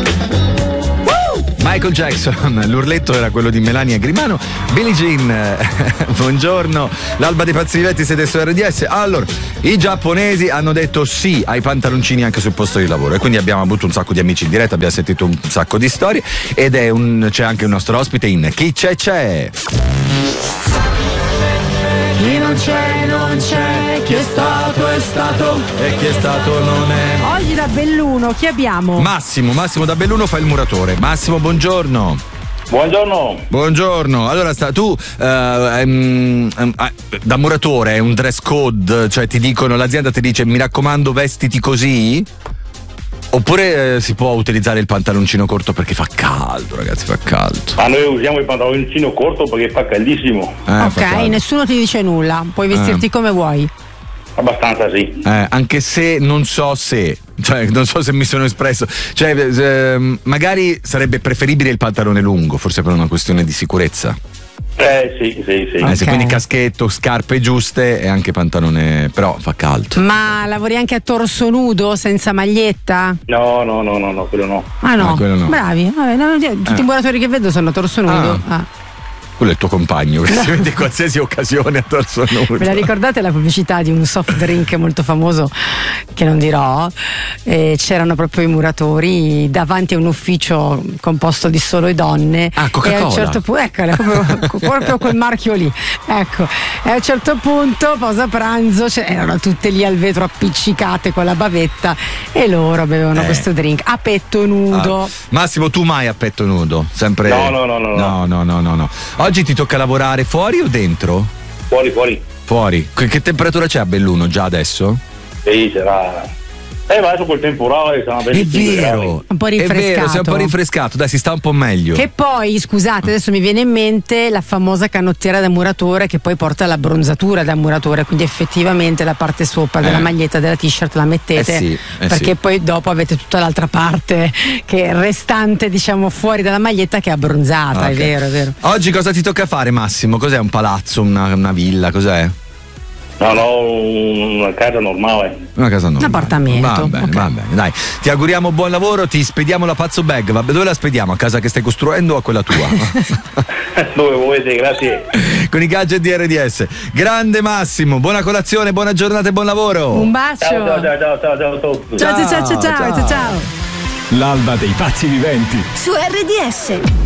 Michael Jackson, l'urletto era quello di Melania Grimano. Billie Jean, buongiorno, l'alba dei pazzi viventi, siete su RDS. Allora, i giapponesi hanno detto sì ai pantaloncini anche sul posto di lavoro e quindi abbiamo avuto un sacco di amici in diretta, abbiamo sentito un sacco di storie ed c'è anche un nostro ospite in Chi c'è. Chi non c'è, chi è stato e chi è stato non è. Oggi da Belluno, chi abbiamo? Massimo da Belluno fa il muratore. Massimo, buongiorno. Buongiorno. Allora, tu da muratore è un dress code, cioè ti dicono, l'azienda ti dice mi raccomando vestiti così? Oppure si può utilizzare il pantaloncino corto perché fa caldo, ragazzi, fa caldo. Ma noi usiamo il pantaloncino corto perché fa caldissimo. Ok, nessuno ti dice nulla, puoi vestirti come vuoi. Abbastanza sì. Anche se non so se mi sono espresso. Cioè, magari sarebbe preferibile il pantalone lungo, forse per una questione di sicurezza. Sì. Okay. Se quindi caschetto, scarpe giuste e anche pantalone, però fa caldo. Ma lavori anche a torso nudo, senza maglietta? No, quello no. Ah no, quello no. Bravi. Tutti i muratori che vedo sono a torso nudo. Quello è il tuo compagno che si vede in qualsiasi occasione a torso nudo. Me la ricordate la pubblicità di un soft drink molto famoso che non dirò? C'erano proprio i muratori davanti a un ufficio composto di solo donne. Coca-Cola. E a un certo punto, ecco, proprio quel marchio lì. Ecco, e a un certo punto, pausa pranzo, erano tutte lì al vetro appiccicate con la bavetta e loro bevevano questo drink a petto nudo. Massimo, tu mai a petto nudo? Sempre. No. Oggi ti tocca lavorare fuori o dentro? Fuori. Che temperatura c'è a Belluno già adesso? Sì, sarà. Ma adesso col temporale sarà È vero, un po' rinfrescato. È vero, sei un po' rinfrescato, dai, si sta un po' meglio. Che poi, scusate, adesso mi viene in mente la famosa canottiera da muratore che poi porta alla bronzatura da muratore, quindi effettivamente la parte sopra della maglietta, della t-shirt la mettete, perché poi dopo avete tutta l'altra parte che è restante, diciamo, fuori dalla maglietta che è abbronzata. Okay. È vero. Oggi cosa ti tocca fare, Massimo? Cos'è, un palazzo, una villa, cos'è? No, una casa normale. Una casa normale. Un appartamento. Va bene, dai. Ti auguriamo buon lavoro, ti spediamo la Pazzo Bag. Dove la spediamo? A casa che stai costruendo o a quella tua? Dove volete, grazie. Con i gadget di RDS. Grande Massimo, buona colazione, buona giornata e buon lavoro. Un bacio. Ciao. Ciao. L'alba dei pazzi viventi su RDS.